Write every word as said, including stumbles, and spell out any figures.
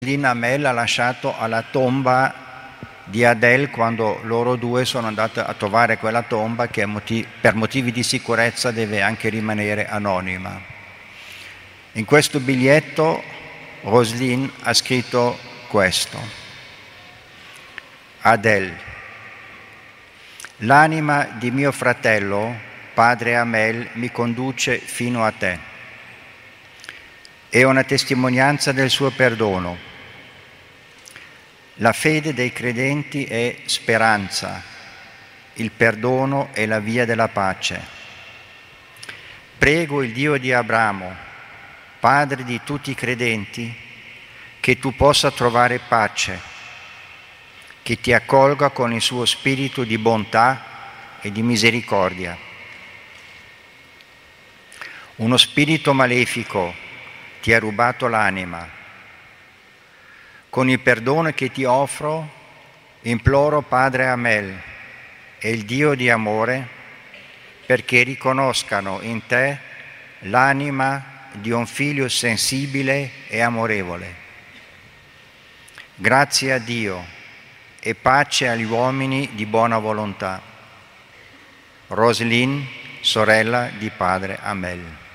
Amel ha lasciato alla tomba di Adele quando loro due sono andati a trovare quella tomba che per motivi di sicurezza deve anche rimanere anonima. In questo biglietto Roselyne ha scritto questo: Adele, l'anima di mio fratello, padre Amel, mi conduce fino a te. È una testimonianza del suo perdono. La fede dei credenti è speranza, il perdono è la via della pace. Prego il Dio di Abramo, padre di tutti i credenti, che tu possa trovare pace, che ti accolga con il suo spirito di bontà e di misericordia. Uno spirito malefico ti ha rubato l'anima. Con il perdono che ti offro, imploro Padre Amel e il Dio di amore perché riconoscano in te l'anima di un figlio sensibile e amorevole. Grazie a Dio e pace agli uomini di buona volontà. Roselyne, sorella di Padre Amel.